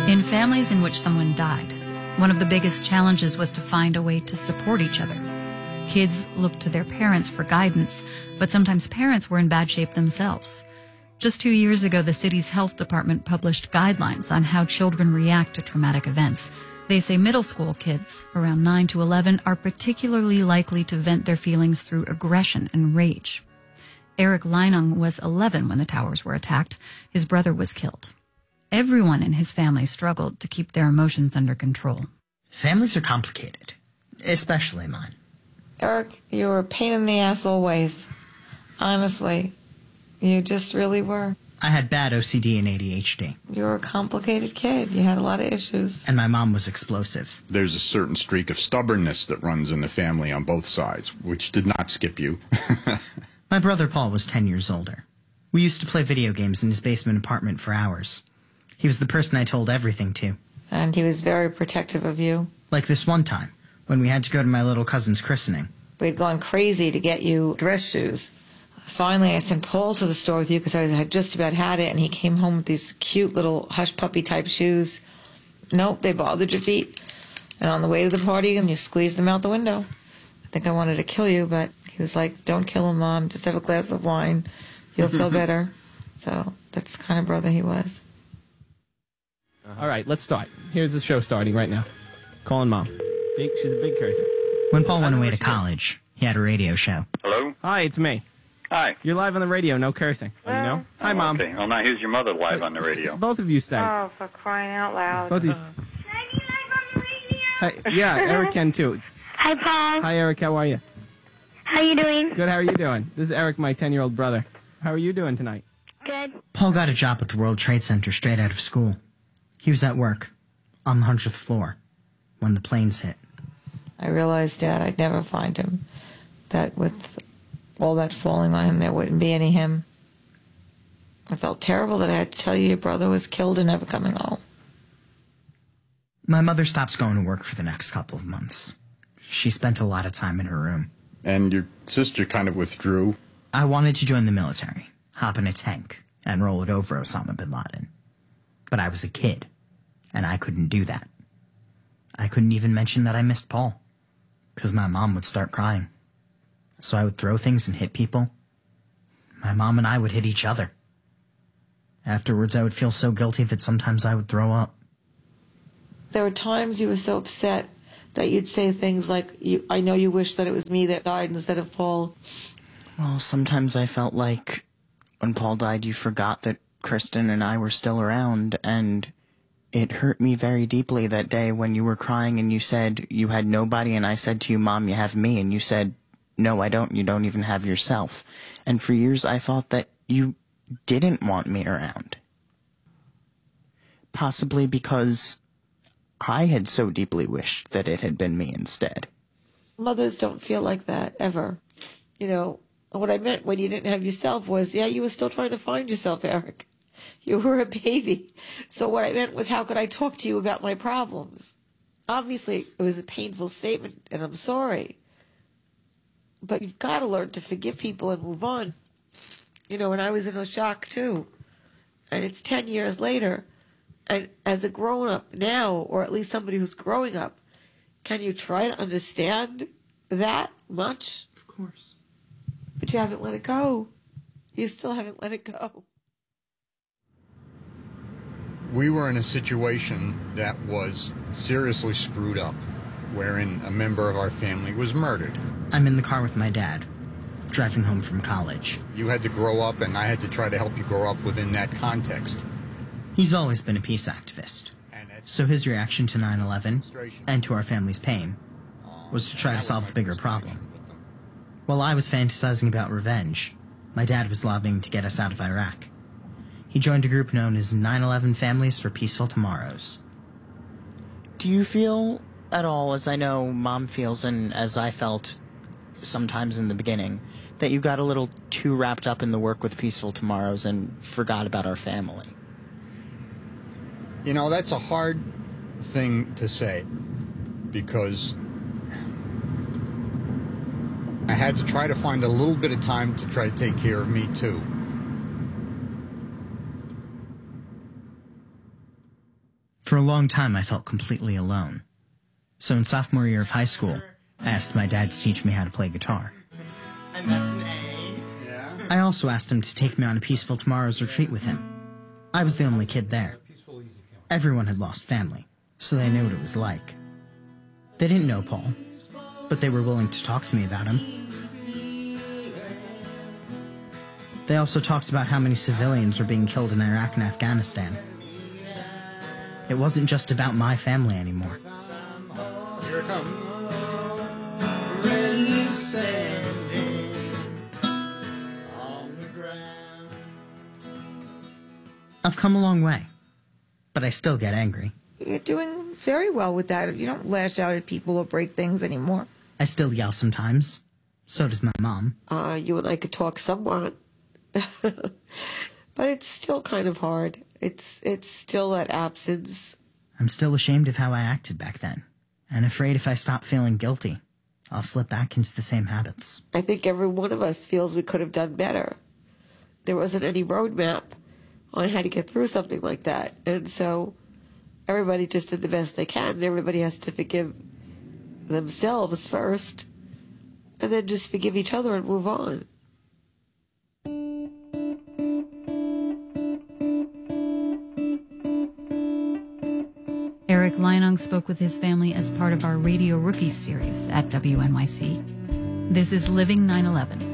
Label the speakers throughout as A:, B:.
A: In families in which someone died, one of the biggest challenges was to find a way to support each other. Kids looked to their parents for guidance, but sometimes parents were in bad shape themselves. Just 2 years ago, the city's health department published guidelines on how children react to traumatic events. They say middle school kids, around 9 to 11, are particularly likely to vent their feelings through aggression and rage. Eric Leinung was 11 when the towers were attacked. His brother was killed. Everyone in his family struggled to keep their emotions under control.
B: Families are complicated, especially mine.
C: Eric, you were a pain in the ass always. Honestly, you just really were.
B: I had bad OCD and ADHD.
C: You were a complicated kid. You had a lot of issues.
B: And my mom was explosive.
D: There's a certain streak of stubbornness that runs in the family on both sides, which did not skip you.
B: My brother Paul was 10 years older. We used to play video games in his basement apartment for hours. He was the person I told everything to.
C: And he was very protective of you.
B: Like this one time, when we had to go to my little cousin's christening.
C: We'd gone crazy to get you dress shoes. Finally, I sent Paul to the store with you because I had just about had it, and he came home with these cute little hush puppy type shoes. Nope, they bothered your feet. And on the way to the party, and you squeezed them out the window. I think I wanted to kill you, but he was like, "Don't kill him, Mom. Just have a glass of wine. You'll feel better." So that's the kind of brother he was.
E: All right, let's start. Here's the show starting right now. Calling Mom. She's a big cursor.
B: When Paul went away to college, he had a radio show.
F: Hello?
E: Hi, it's me.
F: Hi.
E: You're live on the radio, no cursing. You know? Hi, Mom.
F: Okay. Well, now here's your mother live on the radio.
E: Both of you stay.
G: Oh, for crying out loud.
E: Both of you. Hi, yeah, Eric can too.
H: Hi, Paul.
E: Hi, Eric. How are you?
H: How you doing?
E: Good. How are you doing? This is Eric, my 10-year-old brother. How are you doing tonight?
H: Good.
B: Paul got a job at the World Trade Center straight out of school. He was at work, on the 100th floor, when the planes hit.
C: I realized, Dad, I'd never find him. That with all that falling on him, there wouldn't be any him. I felt terrible that I had to tell you your brother was killed and never coming home.
B: My mother stopped going to work for the next couple of months. She spent a lot of time in her room.
D: And your sister kind of withdrew.
B: I wanted to join the military, hop in a tank, and roll it over Osama bin Laden. But I was a kid, and I couldn't do that. I couldn't even mention that I missed Paul, because my mom would start crying. So I would throw things and hit people. My mom and I would hit each other. Afterwards, I would feel so guilty that sometimes I would throw up.
C: There were times you were so upset that you'd say things like, I know you wish that it was me that died instead of Paul.
B: Well, sometimes I felt like when Paul died, you forgot that Kristen and I were still around, and it hurt me very deeply that day when you were crying and you said you had nobody, and I said to you, Mom, you have me, and you said, no, I don't, you don't even have yourself. And for years I thought that you didn't want me around. Possibly because I had so deeply wished that it had been me instead.
C: Mothers don't feel like that, ever. You know, what I meant when you didn't have yourself was, yeah, you were still trying to find yourself, Eric. You were a baby. So what I meant was, how could I talk to you about my problems? Obviously, it was a painful statement, and I'm sorry. But you've got to learn to forgive people and move on. You know, and I was in a shock, too. And it's 10 years later. And as a grown-up now, or at least somebody who's growing up, can you try to understand that much?
B: Of course.
C: But you haven't let it go. You still haven't let it go.
D: We were in a situation that was seriously screwed up, wherein a member of our family was murdered.
B: I'm in the car with my dad, driving home from college.
D: You had to grow up, and I had to try to help you grow up within that context.
B: He's always been a peace activist. So his reaction to 9/11, and to our family's pain, was to try to solve the bigger problem. While I was fantasizing about revenge, my dad was lobbying to get us out of Iraq. He joined a group known as 9/11 Families for Peaceful Tomorrows. Do you feel at all, as I know Mom feels and as I felt sometimes in the beginning, that you got a little too wrapped up in the work with Peaceful Tomorrows and forgot about our family?
D: You know, that's a hard thing to say, because I had to try to find a little bit of time to try to take care of me, too.
B: For a long time, I felt completely alone. So in sophomore year of high school, I asked my dad to teach me how to play guitar.
E: And that's an A.
B: Yeah. I also asked him to take me on a Peaceful Tomorrows retreat with him. I was the only kid there. Everyone had lost family, so they knew what it was like. They didn't know Paul, but they were willing to talk to me about him. They also talked about how many civilians were being killed in Iraq and Afghanistan. It wasn't just about my family anymore.
D: Here it comes.
B: I've come a long way, but I still get angry.
C: You're doing very well with that. You don't lash out at people or break things anymore.
B: I still yell sometimes. So does my mom.
C: You and I could talk somewhat. But it's still kind of hard. It's still that absence.
B: I'm still ashamed of how I acted back then, and afraid if I stop feeling guilty, I'll slip back into the same habits.
C: I think every one of us feels we could have done better. There wasn't any roadmap on how to get through something like that. And so everybody just did the best they can, and everybody has to forgive themselves first, and then just forgive each other and move on.
A: Eric Leinung spoke with his family as part of our Radio Rookies series at WNYC. This is Living 9/11.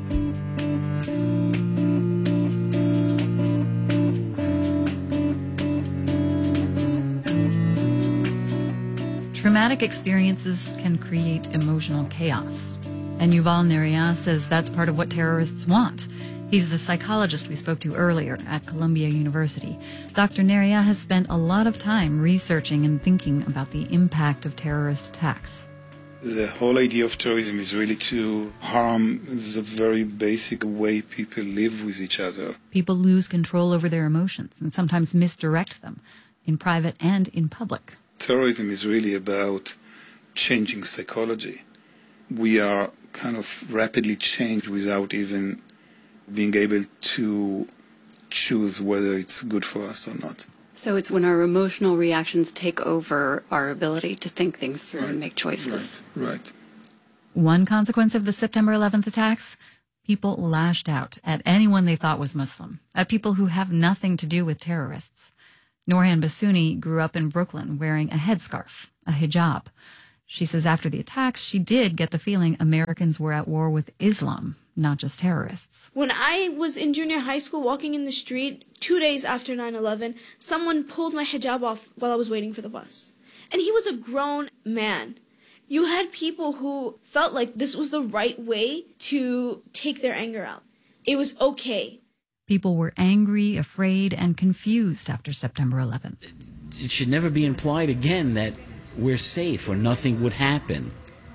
A: Traumatic experiences can create emotional chaos. And Yuval Nerya says that's part of what terrorists want. He's the psychologist we spoke to earlier at Columbia University. Dr. Nerya has spent a lot of time researching and thinking about the impact of terrorist attacks.
G: The whole idea of terrorism is really to harm the very basic way people live with each other.
A: People lose control over their emotions and sometimes misdirect them, in private and in public.
G: Terrorism is really about changing psychology. We are kind of rapidly changed without even being able to choose whether it's good for us or not.
I: So it's when our emotional reactions take over our ability to think things through and make choices.
G: Right.
A: One consequence of the September 11th attacks, people lashed out at anyone they thought was Muslim, at people who have nothing to do with terrorists. Norhan Basuni grew up in Brooklyn wearing a headscarf, a hijab. She says after the attacks, she did get the feeling Americans were at war with Islam, not just terrorists.
J: When I was in junior high school walking in the street 2 days after 9/11, someone pulled my hijab off while I was waiting for the bus. And he was a grown man. You had people who felt like this was the right way to take their anger out. It was okay.
A: People were angry, afraid, and confused after September 11th.
K: It should never be implied again that we're safe or nothing would happen.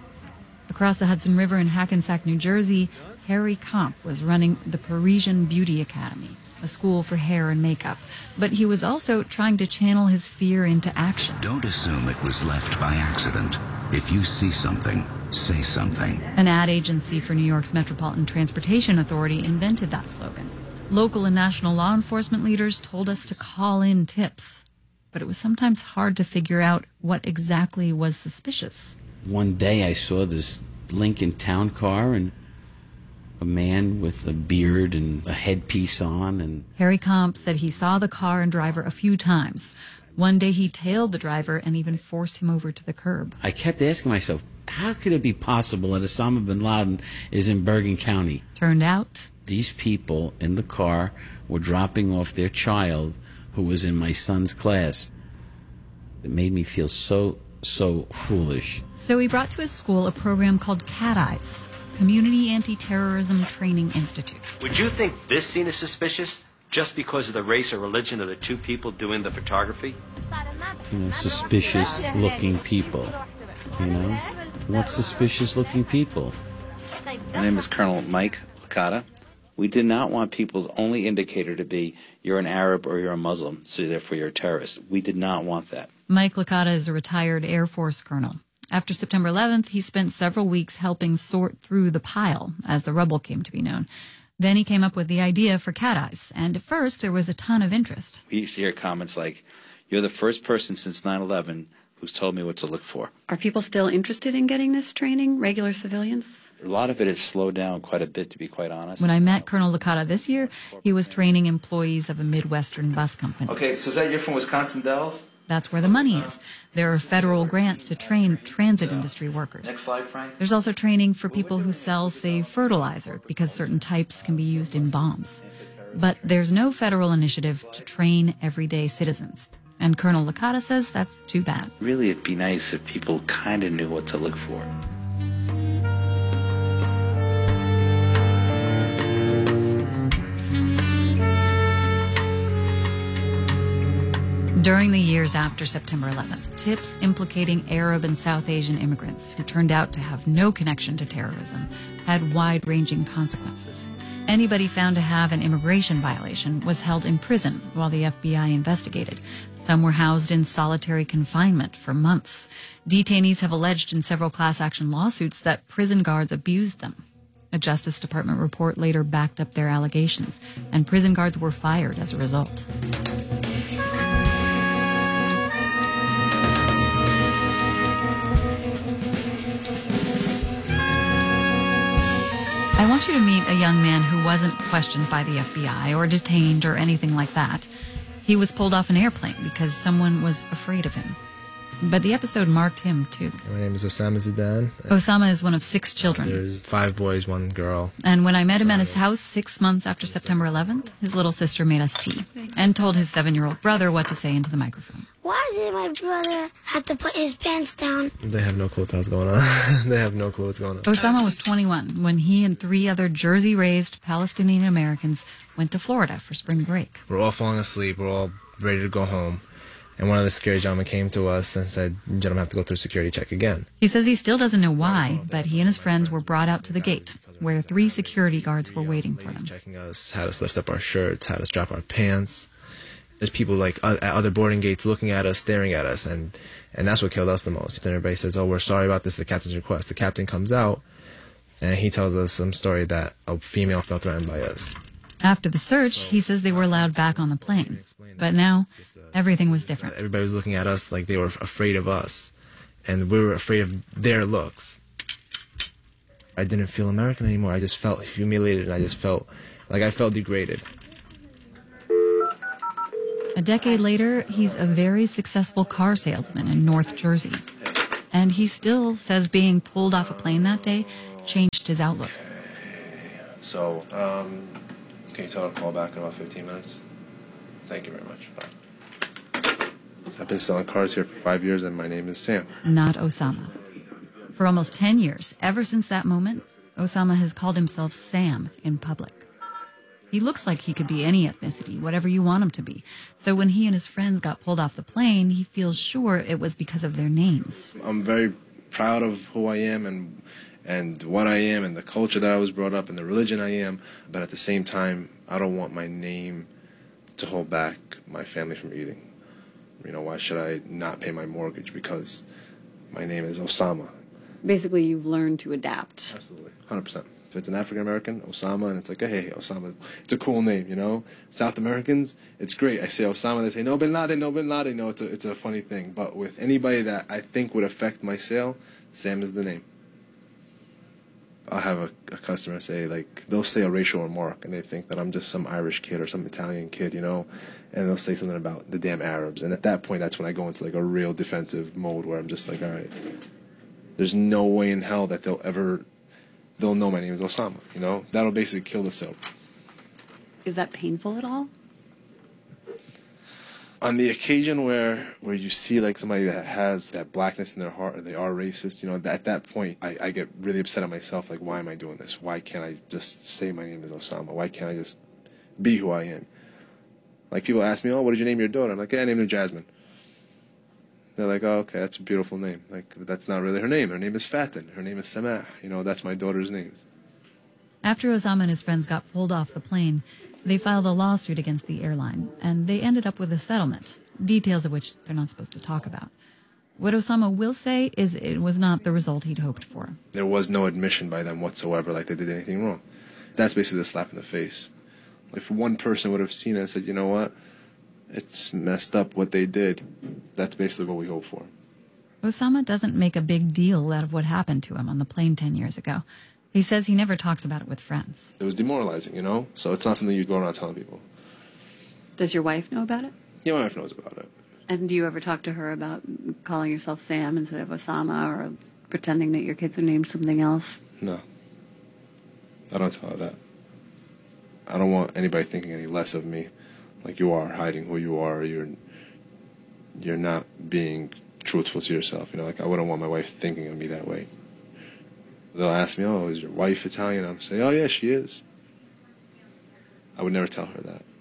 A: Across the Hudson River in Hackensack, New Jersey, Harry Comp was running the Parisian Beauty Academy, a school for hair and makeup. But he was also trying to channel his fear into action.
L: Don't assume it was left by accident. If you see something, say something.
A: An ad agency for New York's Metropolitan Transportation Authority invented that slogan. Local and national law enforcement leaders told us to call in tips. But it was sometimes hard to figure out what exactly was suspicious.
K: One day I saw this Lincoln Town Car and a man with a beard and a headpiece on. And
A: Harry Comp said he saw the car and driver a few times. One day he tailed the driver and even forced him over to the curb.
K: I kept asking myself, how could it be possible that Osama bin Laden is in Bergen County?
A: Turned out,
K: these people in the car were dropping off their child who was in my son's class. It made me feel so foolish.
A: So he brought to his school a program called Cat Eyes, Community Anti-Terrorism Training Institute.
M: Would you think this scene is suspicious just because of the race or religion of the two people doing the photography?
K: You know, suspicious-looking people. You know? What suspicious-looking people?
N: My name is Colonel Mike Licata. We did not want people's only indicator to be you're an Arab or you're a Muslim, so therefore you're a terrorist. We did not want that.
A: Mike Licata is a retired Air Force colonel. After September 11th, he spent several weeks helping sort through the pile, as the rubble came to be known. Then he came up with the idea for Cat Eyes, and at first there was a ton of interest.
N: We used to hear comments like, You're the first person since 9/11 who's told me what to look for.
I: Are people still interested in getting this training, regular civilians?
N: A lot of it has slowed down quite a bit, to be quite honest.
A: When I met Colonel Licata this year, he was training employees of a Midwestern bus company.
N: Okay, so is that you're from Wisconsin Dells?
A: That's where the money is. There are federal grants to train transit industry workers.
N: Next slide, Frank.
A: There's also training for people who sell, say, fertilizer, because certain types can be used in bombs. But there's no federal initiative to train everyday citizens. And Colonel Licata says that's too bad.
N: Really, it'd be nice if people kind of knew what to look for.
A: During the years after September 11th, tips implicating Arab and South Asian immigrants who turned out to have no connection to terrorism had wide-ranging consequences. Anybody found to have an immigration violation was held in prison while the FBI investigated. Some were housed in solitary confinement for months. Detainees have alleged in several class action lawsuits that prison guards abused them. A Justice Department report later backed up their allegations, and prison guards were fired as a result. I want you to meet a young man who wasn't questioned by the FBI or detained or anything like that. He was pulled off an airplane because someone was afraid of him. But the episode marked him, too.
O: My name is Osama Zidan.
A: Osama is one of 6 children.
O: There's 5 boys, 1 girl.
A: And when I met him at his house 6 months after September 11th, his little sister made us tea and told his 7-year-old brother what to say into the microphone.
H: Why did my brother have to put his pants down?
O: They have no clue what's going on. They have no clue what's going on.
A: Osama was 21 when he and 3 other Jersey-raised Palestinian Americans went to Florida for spring break.
O: We're all falling asleep. We're all ready to go home. And one of the security gentlemen came to us and said, "Gentlemen have to go through security check again."
A: He says he still doesn't know why, but he and his friends were brought out to the gate, where 3 security guards were waiting for them.
O: Checking us, had us lift up our shirts, had us drop our pants. There's people like at other boarding gates looking at us, staring at us, and that's what killed us the most. And everybody says, "Oh, we're sorry about this, the captain's request." The captain comes out, and he tells us some story that a female felt threatened by us.
A: After the search, he says they were allowed back on the plane. But now, everything was different.
O: Everybody was looking at us like they were afraid of us, and we were afraid of their looks. I didn't feel American anymore. I just felt humiliated, and I just felt like I felt degraded.
A: A decade later, he's a very successful car salesman in North Jersey. And he still says being pulled off a plane that day changed his outlook.
O: So, can you tell her to call back in about 15 minutes? Thank you very much. Bye. I've been selling cars here for 5 years, and my name is Sam.
A: Not Osama. For almost 10 years, ever since that moment, Osama has called himself Sam in public. He looks like he could be any ethnicity, whatever you want him to be. So when he and his friends got pulled off the plane, he feels sure it was because of their names.
O: I'm very proud of who I am and what I am and the culture that I was brought up and the religion I am. But at the same time, I don't want my name to hold back my family from eating. You know, why should I not pay my mortgage because my name is Osama?
I: Basically, you've learned to adapt.
O: Absolutely, 100%. If it's an African American, Osama, and it's like, hey, Osama, it's a cool name, you know? South Americans, it's great. I say Osama, they say, no, Bin Laden, no, Bin Laden. No, it's a funny thing. But with anybody that I think would affect my sale, Sam is the name. I'll have a customer say, like, they'll say a racial remark, and they think that I'm just some Irish kid or some Italian kid, you know? And they'll say something about the damn Arabs. And at that point, that's when I go into, like, a real defensive mode where I'm just like, all right, there's no way in hell that they'll know my name is Osama, you know? That'll basically kill the sale.
I: Is that painful at all?
O: On the occasion where you see like somebody that has that blackness in their heart or they are racist, you know, at that point I get really upset at myself, like, why am I doing this? Why can't I just say my name is Osama? Why can't I just be who I am? Like, people ask me, oh, what did you name your daughter? I'm like, yeah, I named her Jasmine. They're like, oh, okay, that's a beautiful name. Like, that's not really her name. Her name is Fatin. Her name is Samah. You know, that's my daughter's names.
A: After Osama and his friends got pulled off the plane, they filed a lawsuit against the airline, and they ended up with a settlement, details of which they're not supposed to talk about. What Osama will say is it was not the result he'd hoped for.
O: There was no admission by them whatsoever, like they did anything wrong. That's basically the slap in the face. If one person would have seen it and said, you know what, it's messed up what they did. That's basically what we hope for.
A: Osama doesn't make a big deal out of what happened to him on the plane 10 years ago. He says he never talks about it with friends.
O: It was demoralizing, you know? So it's not something you go around telling people.
I: Does your wife know about it?
O: Yeah, my wife knows about it.
I: And do you ever talk to her about calling yourself Sam instead of Osama, or pretending that your kids are named something else?
O: No. I don't tell her that. I don't want anybody thinking any less of me. Like, you are hiding who you are. You're not being truthful to yourself. You know, like, I wouldn't want my wife thinking of me that way. They'll ask me, oh, is your wife Italian? I'm saying, oh, yeah, she is. I would never tell her that.